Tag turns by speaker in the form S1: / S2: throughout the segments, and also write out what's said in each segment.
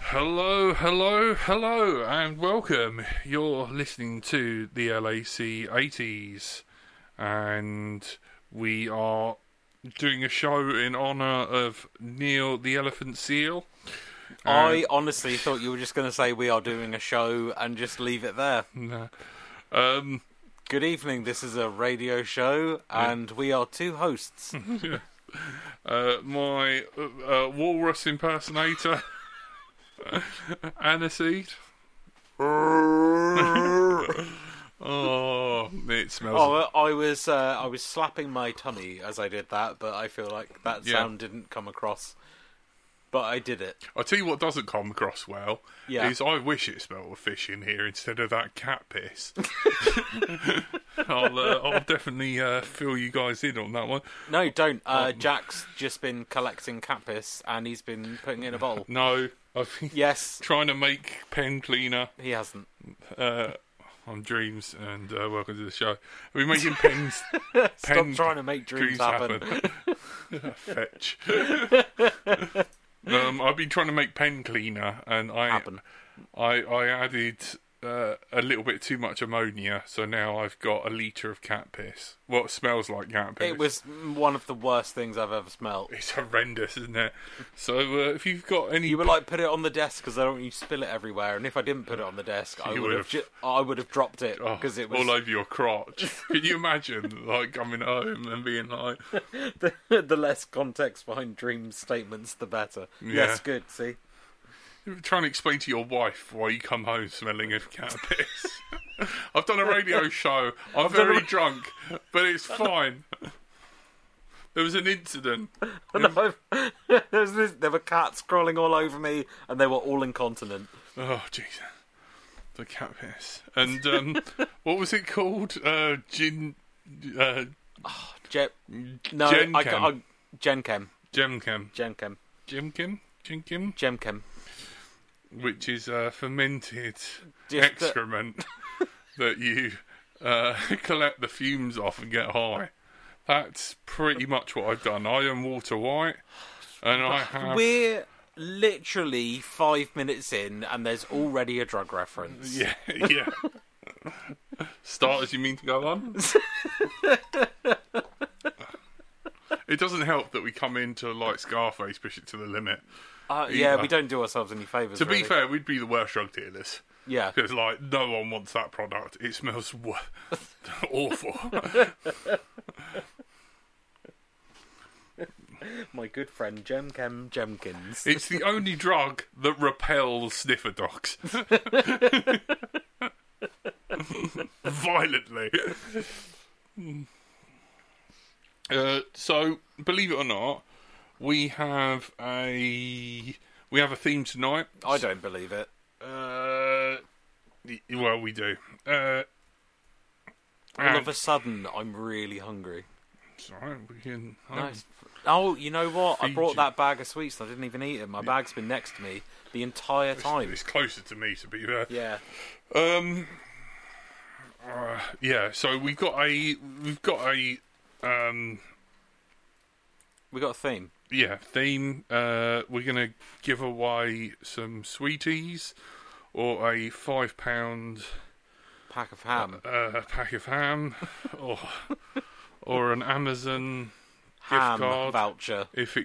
S1: Hello, hello, hello, and welcome. You're listening to the LAC 80s, and we are doing a show in honour of Neil the Elephant Seal.
S2: I honestly thought you were just going to say we are doing a show and just leave it there.
S1: No.
S2: Good evening, this is a radio show, and we are two hosts.
S1: My walrus impersonator, Aniseed. Oh, it smells.
S2: I was slapping my tummy as I did that, but I feel like that sound didn't come across. But I did it.
S1: I'll tell you what doesn't come across well is I wish it smelled of fish in here instead of that cat piss. I'll definitely fill you guys in on that one.
S2: No, don't. Jack's just been collecting cat piss and he's been putting it in a bowl.
S1: No, I've been trying to make pen cleaner.
S2: He hasn't.
S1: On Dreams, and welcome to the show. Are we making pens?
S2: Stop trying to make dreams happen.
S1: Fetch. I've been trying to make pen cleaner, and I added a little bit too much ammonia, so now I've got a litre of cat piss. What smells like cat piss.
S2: It was one of the worst things I've ever smelled.
S1: It's horrendous, isn't it? So if you've got any...
S2: You were like, put it on the desk because I don't want you to spill it everywhere, and if I didn't put it on the desk, I would have dropped it because it was...
S1: all over your crotch. Can you imagine, like, coming home and being like...
S2: the less context behind Dream's statements, the better. Yeah. Yes, good, see?
S1: You're trying to explain to your wife why you come home smelling of cat piss. I've done a radio show. I'm very drunk, but it's fine. There was an incident.
S2: There were cats crawling all over me, and they were all incontinent.
S1: Oh, Jesus. The cat piss. And what was it called? Gen
S2: Gemchem.
S1: Which is fermented excrement that you collect the fumes off and get high. That's pretty much what I've done. I am Walter White, and I have...
S2: We're literally 5 minutes in, and there's already a drug reference.
S1: Yeah. Starters, you mean to go on? It doesn't help that we come into like Scarface, push it to the limit.
S2: We don't do ourselves any favours.
S1: To be fair, we'd be the worst drug dealers.
S2: Yeah.
S1: Because, like, no one wants that product. It smells awful.
S2: My good friend Gemchem Jemkins.
S1: It's the only drug that repels sniffer dogs. Violently. So, believe it or not, we have a theme tonight.
S2: I don't believe it.
S1: Well, we do.
S2: All of a sudden, I'm really hungry.
S1: It's alright, we can...
S2: Nice. Oh, you know what? I brought that bag of sweets and I didn't even eat it. My bag's been next to me the entire time.
S1: It's closer to me, to be fair.
S2: Yeah.
S1: So we've got a
S2: theme.
S1: Yeah, theme. We're going to give away some sweeties or a £5
S2: pack of ham.
S1: Pack of ham or an Amazon
S2: ham
S1: gift card
S2: voucher.
S1: If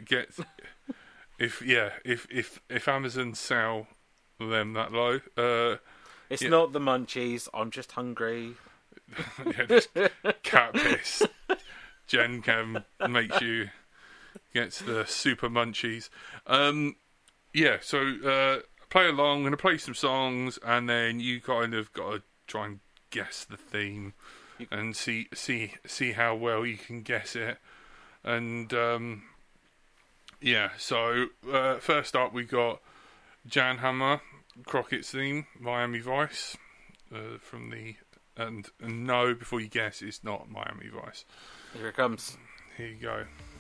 S1: Amazon sell them that low.
S2: It's not the munchies. I'm just hungry.
S1: Just cat piss. Gemchem makes you gets the super munchies. So play along. I'm going to play some songs, and then you kind of got to try and guess the theme and see how well you can guess it. And so first up we got Jan Hammer, Crockett's theme, Miami Vice, from the and no, before you guess, it's not Miami Vice.
S2: Here it comes.
S1: Here you go.